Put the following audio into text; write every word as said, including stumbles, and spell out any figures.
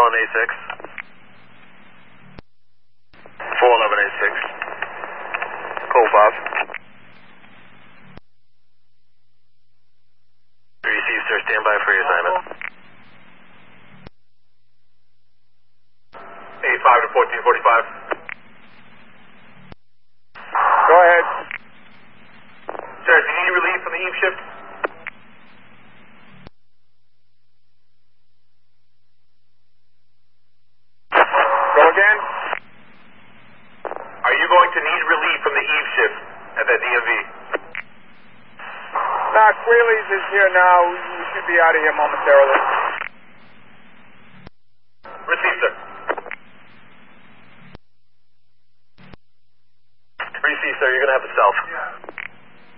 eleven eight six. four eleven eight six. Cool, Bob. Received, sir. Stand by for your assignment. eight five to fourteen forty-five. Go ahead. Sir, do you need relief from the eve shift? Go again. Are you going to need relief from the eve shift at that D M V? Doc, Whaley's is here now. We should be out of here momentarily.